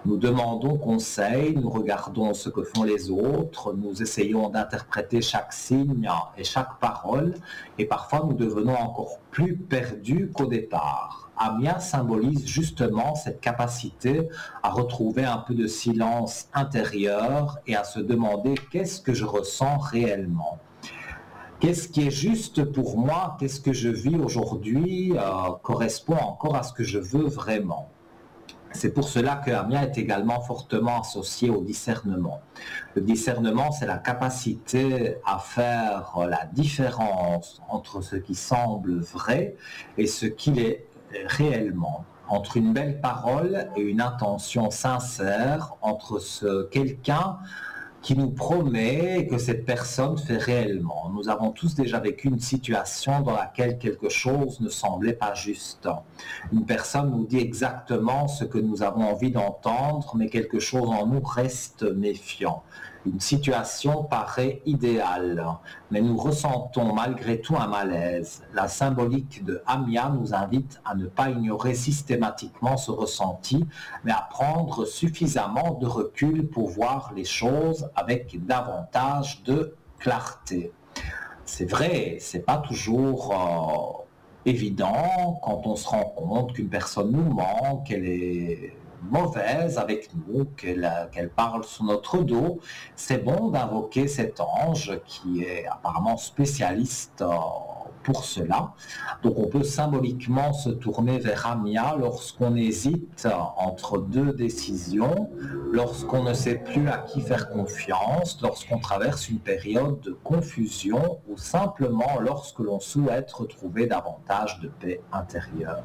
Nous demandons conseil, nous regardons ce que font les autres, nous essayons d'interpréter chaque signe et chaque parole, et parfois nous devenons encore plus perdus qu'au départ. Amia symbolise justement cette capacité à retrouver un peu de silence intérieur et à se demander qu'est-ce que je ressens réellement. Qu'est-ce qui est juste pour moi, qu'est-ce que je vis aujourd'hui correspond encore à ce que je veux vraiment. C'est pour cela que Amia est également fortement associé au discernement. Le discernement, c'est la capacité à faire la différence entre ce qui semble vrai et ce qu'il est réellement, entre une belle parole et une intention sincère, entre ce quelqu'un qui nous promet que cette personne fait réellement. Nous avons tous déjà vécu une situation dans laquelle quelque chose ne semblait pas juste. Une personne nous dit exactement ce que nous avons envie d'entendre, mais quelque chose en nous reste méfiant. Une situation paraît idéale, mais nous ressentons malgré tout un malaise. La symbolique de Amia nous invite à ne pas ignorer systématiquement ce ressenti, mais à prendre suffisamment de recul pour voir les choses avec davantage de clarté. C'est vrai, c'est pas toujours évident quand on se rend compte qu'une personne nous ment, qu'elle est mauvaise avec nous, qu'elle parle sous notre dos. C'est bon d'invoquer cet ange qui est apparemment spécialiste pour cela. Donc on peut symboliquement se tourner vers Amia lorsqu'on hésite entre deux décisions, lorsqu'on ne sait plus à qui faire confiance, lorsqu'on traverse une période de confusion ou simplement lorsque l'on souhaite retrouver davantage de paix intérieure.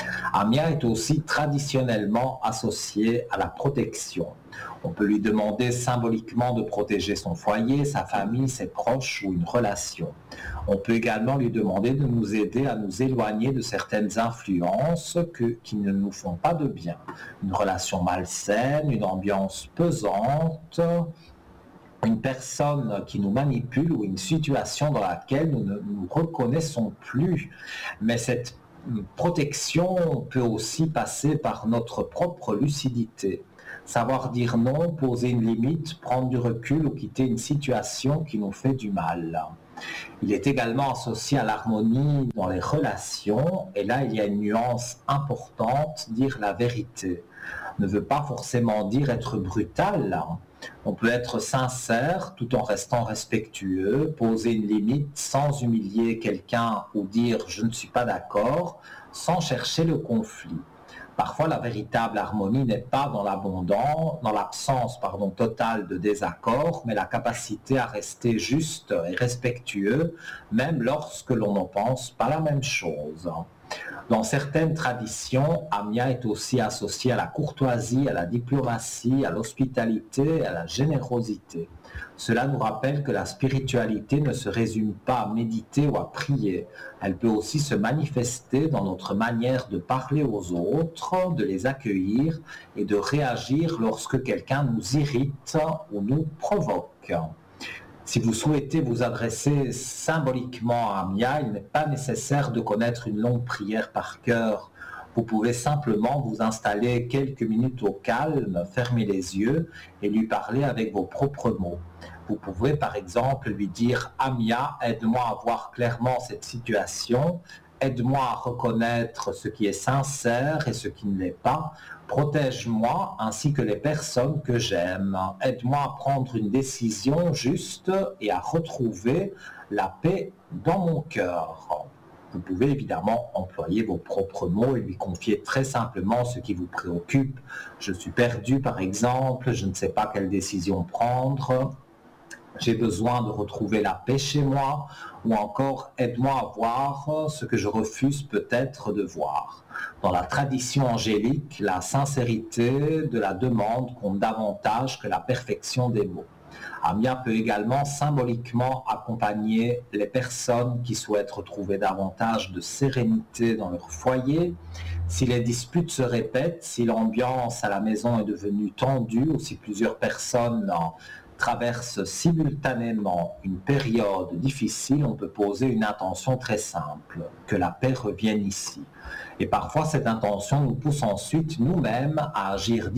Amia est aussi traditionnellement associée à la protection. On peut lui demander symboliquement de protéger son foyer, sa famille, ses proches ou une relation. On peut également lui demander de nous aider à nous éloigner de certaines influences qui ne nous font pas de bien. Une relation malsaine, une ambiance pesante, une personne qui nous manipule ou une situation dans laquelle nous ne nous reconnaissons plus. Mais cette protection peut aussi passer par notre propre lucidité. Savoir dire non, poser une limite, prendre du recul ou quitter une situation qui nous fait du mal. Il est également associé à l'harmonie dans les relations, et là il y a une nuance importante, dire la vérité ne veut pas forcément dire être brutal. On peut être sincère tout en restant respectueux, poser une limite sans humilier quelqu'un ou dire je ne suis pas d'accord, sans chercher le conflit. Parfois, la véritable harmonie n'est pas dans l'absence totale de désaccord, mais la capacité à rester juste et respectueux, même lorsque l'on ne pense pas la même chose. Dans certaines traditions, Amia est aussi associée à la courtoisie, à la diplomatie, à l'hospitalité et à la générosité. Cela nous rappelle que la spiritualité ne se résume pas à méditer ou à prier. Elle peut aussi se manifester dans notre manière de parler aux autres, de les accueillir et de réagir lorsque quelqu'un nous irrite ou nous provoque. Si vous souhaitez vous adresser symboliquement à Amia, il n'est pas nécessaire de connaître une longue prière par cœur. Vous pouvez simplement vous installer quelques minutes au calme, fermer les yeux et lui parler avec vos propres mots. Vous pouvez par exemple lui dire « Amia, aide-moi à voir clairement cette situation, aide-moi à reconnaître ce qui est sincère et ce qui ne l'est pas, protège-moi ainsi que les personnes que j'aime, aide-moi à prendre une décision juste et à retrouver la paix dans mon cœur. » Vous pouvez évidemment employer vos propres mots et lui confier très simplement ce qui vous préoccupe. Je suis perdu par exemple, je ne sais pas quelle décision prendre. J'ai besoin de retrouver la paix chez moi, ou encore aide-moi à voir ce que je refuse peut-être de voir. Dans la tradition angélique, la sincérité de la demande compte davantage que la perfection des mots. Amia peut également symboliquement accompagner les personnes qui souhaitent retrouver davantage de sérénité dans leur foyer. Si les disputes se répètent, si l'ambiance à la maison est devenue tendue ou si plusieurs personnes traverse simultanément une période difficile, on peut poser une intention très simple, que la paix revienne ici. Et parfois, cette intention nous pousse ensuite nous-mêmes à agir